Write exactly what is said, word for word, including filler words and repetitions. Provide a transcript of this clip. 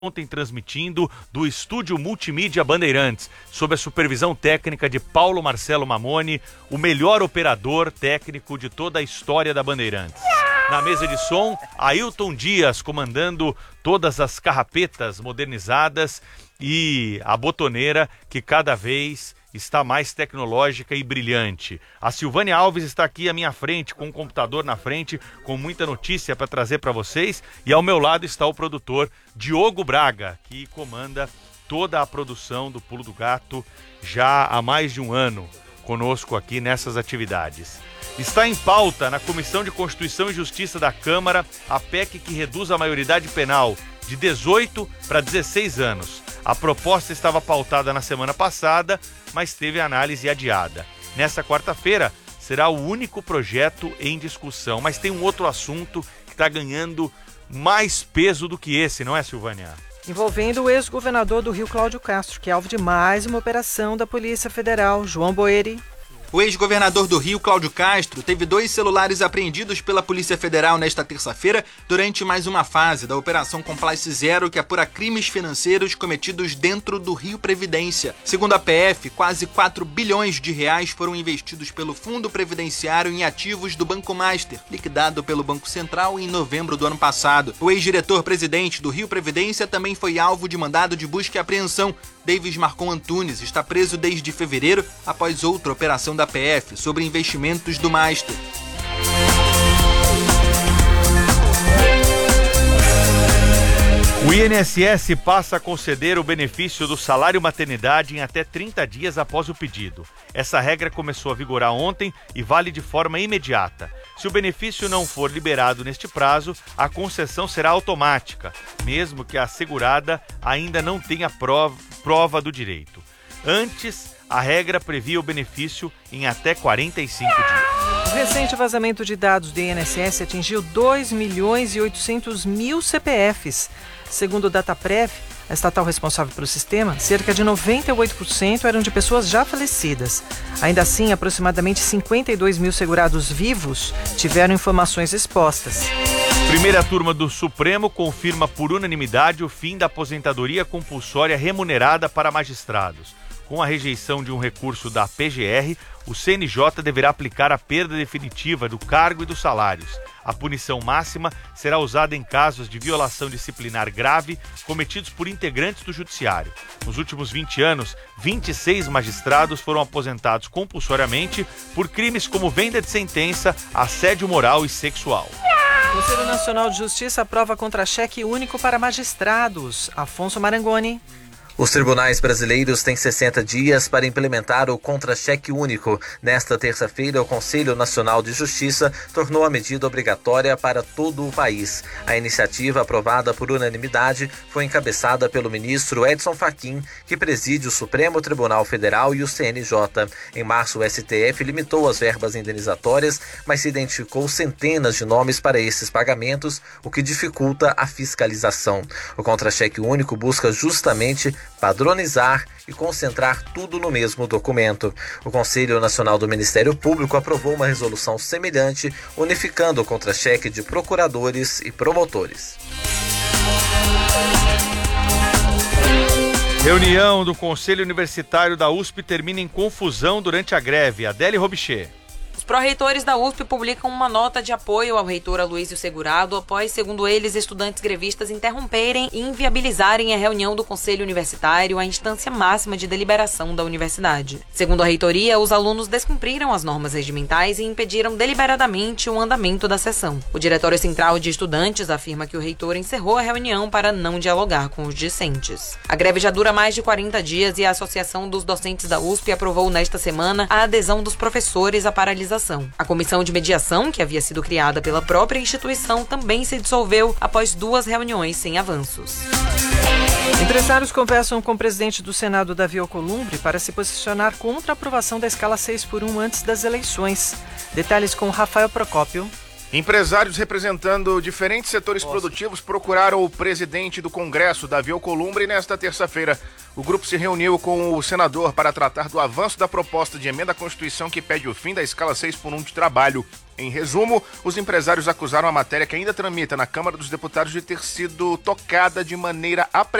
Ontem transmitindo do Estúdio Multimídia Bandeirantes, sob a supervisão técnica de Paulo Marcelo Mamoni, o melhor operador técnico de toda a história da Bandeirantes. Na mesa de som, Ailton Dias comandando todas as carrapetas modernizadas e a botoneira que cada vez está mais tecnológica e brilhante. A Silvânia Alves está aqui à minha frente, com um computador na frente, com muita notícia para trazer para vocês. E ao meu lado está o produtor Diogo Braga, que comanda toda a produção do Pulo do Gato já há mais de um ano conosco aqui nessas atividades. Está em pauta na Comissão de Constituição e Justiça da Câmara a P E C que reduz a maioridade penal de dezoito para dezesseis anos. A proposta estava pautada na semana passada, mas teve análise adiada. Nesta quarta-feira, será o único projeto em discussão. Mas tem um outro assunto que está ganhando mais peso do que esse, não é, Silvânia? Envolvendo o ex-governador do Rio, Cláudio Castro, que é alvo de mais uma operação da Polícia Federal. João Boeri. O ex-governador do Rio, Cláudio Castro, teve dois celulares apreendidos pela Polícia Federal nesta terça-feira durante mais uma fase da Operação Complice Zero, que apura crimes financeiros cometidos dentro do Rio Previdência. Segundo a P F, quase quatro bilhões de reais foram investidos pelo Fundo Previdenciário em ativos do Banco Master, liquidado pelo Banco Central em novembro do ano passado. O ex-diretor-presidente do Rio Previdência também foi alvo de mandado de busca e apreensão. Davis Marcon Antunes está preso desde fevereiro após outra operação da P F sobre investimentos do Master. O I N S S passa a conceder o benefício do salário maternidade em até trinta dias após o pedido. Essa regra começou a vigorar ontem e vale de forma imediata. Se o benefício não for liberado neste prazo, a concessão será automática, mesmo que a segurada ainda não tenha prova, prova do direito. Antes, a regra previa o benefício em até quarenta e cinco dias. O recente vazamento de dados do I N S S atingiu dois milhões e oitocentos mil C P Fs. Segundo o Dataprev, a estatal responsável pelo sistema, cerca de noventa e oito por cento eram de pessoas já falecidas. Ainda assim, aproximadamente cinquenta e dois mil segurados vivos tiveram informações expostas. Primeira turma do Supremo confirma por unanimidade o fim da aposentadoria compulsória remunerada para magistrados. Com a rejeição de um recurso da P G R, o C N J deverá aplicar a perda definitiva do cargo e dos salários. A punição máxima será usada em casos de violação disciplinar grave cometidos por integrantes do Judiciário. Nos últimos vinte anos, vinte e seis magistrados foram aposentados compulsoriamente por crimes como venda de sentença, assédio moral e sexual. O Conselho Nacional de Justiça aprova contra-cheque único para magistrados. Afonso Marangoni. Os tribunais brasileiros têm sessenta dias para implementar o contra-cheque único. Nesta terça-feira, o Conselho Nacional de Justiça tornou a medida obrigatória para todo o país. A iniciativa, aprovada por unanimidade, foi encabeçada pelo ministro Edson Fachin, que preside o Supremo Tribunal Federal e o C N J. Em março, o S T F limitou as verbas indenizatórias, mas se identificou centenas de nomes para esses pagamentos, o que dificulta a fiscalização. O contra-cheque único busca justamente padronizar e concentrar tudo no mesmo documento. O Conselho Nacional do Ministério Público aprovou uma resolução semelhante, unificando o contra-cheque de procuradores e promotores. Reunião do Conselho Universitário da U S P termina em confusão durante a greve. Adele Robichê. Os pró-reitores da U S P publicam uma nota de apoio ao reitor Aloysio Segurado após, segundo eles, estudantes grevistas interromperem e inviabilizarem a reunião do Conselho Universitário, a instância máxima de deliberação da universidade. Segundo a reitoria, os alunos descumpriram as normas regimentais e impediram deliberadamente o andamento da sessão. O Diretório Central de Estudantes afirma que o reitor encerrou a reunião para não dialogar com os discentes. A greve já dura mais de quarenta dias e a Associação dos Docentes da U S P aprovou nesta semana a adesão dos professores à paralisação. A comissão de mediação, que havia sido criada pela própria instituição, também se dissolveu após duas reuniões sem avanços. Empresários conversam com o presidente do Senado, Davi Alcolumbre, para se posicionar contra a aprovação da escala seis por um antes das eleições. Detalhes com Rafael Procópio. Empresários representando diferentes setores Nossa. produtivos procuraram o presidente do Congresso, Davi Alcolumbre, nesta terça-feira. O grupo se reuniu com o senador para tratar do avanço da proposta de emenda à Constituição que pede o fim da escala seis por um de trabalho. Em resumo, os empresários acusaram a matéria que ainda tramita na Câmara dos Deputados de ter sido tocada de maneira apressada